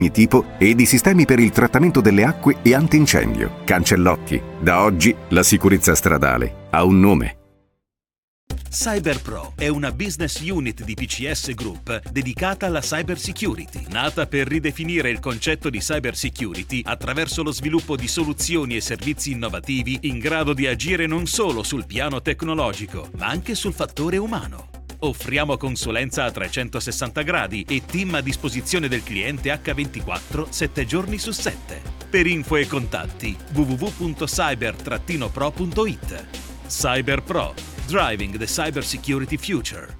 tipo e di sistemi per il trattamento delle acque e antincendio. Cancellotti. Da oggi la sicurezza stradale ha un nome. CyberPro è una business unit di PCS Group dedicata alla cyber security, nata per ridefinire il concetto di cyber security attraverso lo sviluppo di soluzioni e servizi innovativi in grado di agire non solo sul piano tecnologico, ma anche sul fattore umano. Offriamo consulenza a 360 gradi e team a disposizione del cliente H24 7 giorni su 7. Per info e contatti www.cyber-pro.it. CyberPro, driving the cyber security future.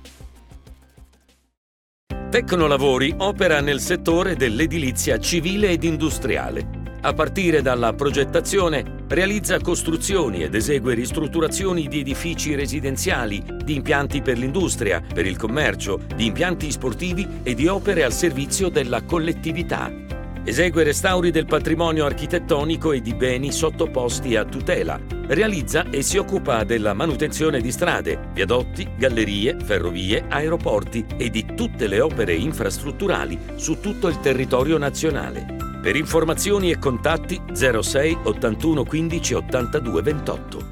Tecnolavori opera nel settore dell'edilizia civile ed industriale. A partire dalla progettazione, realizza costruzioni ed esegue ristrutturazioni di edifici residenziali, di impianti per l'industria, per il commercio, di impianti sportivi e di opere al servizio della collettività. Esegue restauri del patrimonio architettonico e di beni sottoposti a tutela. Realizza e si occupa della manutenzione di strade, viadotti, gallerie, ferrovie, aeroporti e di tutte le opere infrastrutturali su tutto il territorio nazionale. Per informazioni e contatti 06 81 15 82 28.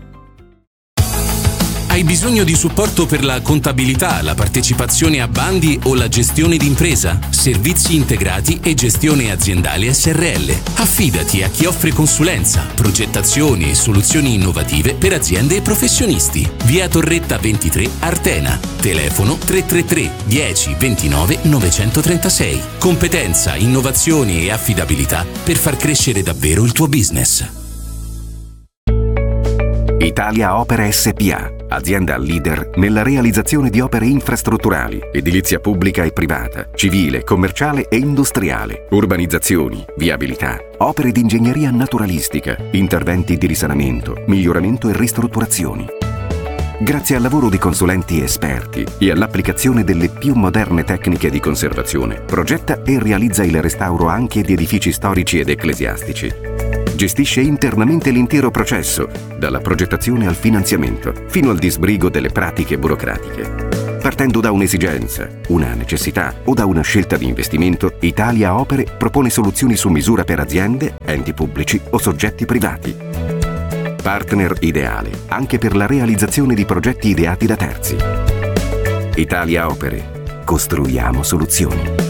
Hai bisogno di supporto per la contabilità, la partecipazione a bandi o la gestione d'impresa? Servizi integrati e gestione aziendale SRL. Affidati a chi offre consulenza, progettazioni e soluzioni innovative per aziende e professionisti. Via Torretta 23, Artena. Telefono 333 10 29 936. Competenza, innovazioni e affidabilità per far crescere davvero il tuo business. Italia Opere SpA, azienda leader nella realizzazione di opere infrastrutturali, edilizia pubblica e privata, civile, commerciale e industriale, urbanizzazioni, viabilità, opere di ingegneria naturalistica, interventi di risanamento, miglioramento e ristrutturazioni. Grazie al lavoro di consulenti esperti e all'applicazione delle più moderne tecniche di conservazione, progetta e realizza il restauro anche di edifici storici ed ecclesiastici. Gestisce internamente l'intero processo, dalla progettazione al finanziamento, fino al disbrigo delle pratiche burocratiche. Partendo da un'esigenza, una necessità o da una scelta di investimento, Italia Opere propone soluzioni su misura per aziende, enti pubblici o soggetti privati. Partner ideale anche per la realizzazione di progetti ideati da terzi. Italia Opere. Costruiamo soluzioni.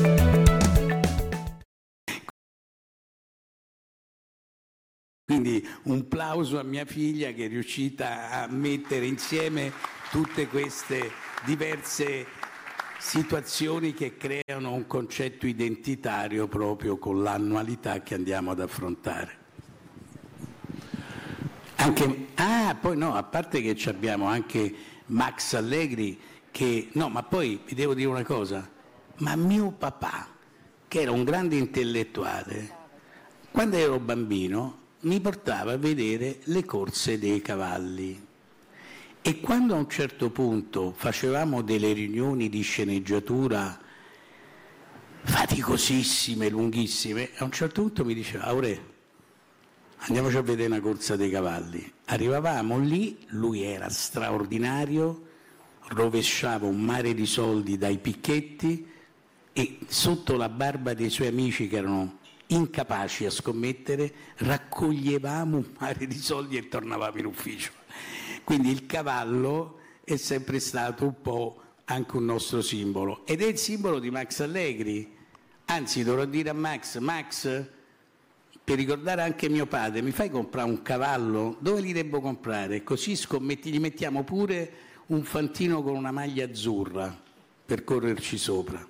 Quindi un plauso a mia figlia che è riuscita a mettere insieme tutte queste diverse situazioni che creano un concetto identitario proprio con l'annualità che andiamo ad affrontare. Poi no, a parte che abbiamo anche Max Allegri che... No, ma poi vi devo dire una cosa, ma mio papà, che era un grande intellettuale, quando ero bambino mi portava a vedere le corse dei cavalli e quando a un certo punto facevamo delle riunioni di sceneggiatura faticosissime, lunghissime, a un certo punto mi diceva: Aurè, andiamoci a vedere una corsa dei cavalli. Arrivavamo lì, lui era straordinario, rovesciava un mare di soldi dai picchetti e sotto la barba dei suoi amici che erano incapaci a scommettere, raccoglievamo un mare di soldi e tornavamo in ufficio. Quindi il cavallo è sempre stato un po' anche un nostro simbolo ed è il simbolo di Max Allegri. Anzi, dovrò dire a Max, per ricordare anche mio padre, mi fai comprare un cavallo? Dove li devo comprare? Così scommetti, gli mettiamo pure un fantino con una maglia azzurra per correrci sopra.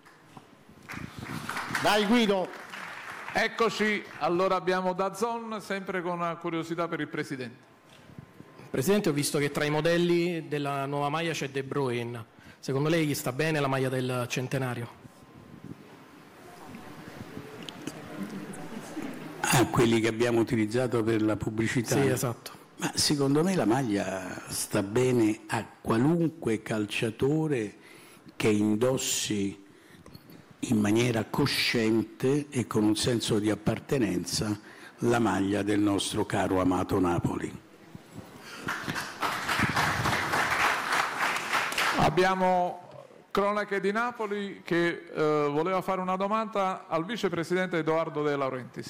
Vai Guido! Eccoci, allora abbiamo DAZN, sempre con una curiosità per il Presidente. Presidente, ho visto che tra i modelli della nuova maglia c'è De Bruyne. Secondo lei sta bene la maglia del centenario? Quelli che abbiamo utilizzato per la pubblicità? Sì, esatto. Ma secondo me la maglia sta bene a qualunque calciatore che indossi in maniera cosciente e con un senso di appartenenza la maglia del nostro caro amato Napoli. Abbiamo Cronache di Napoli che voleva fare una domanda al vicepresidente Edoardo De Laurentiis.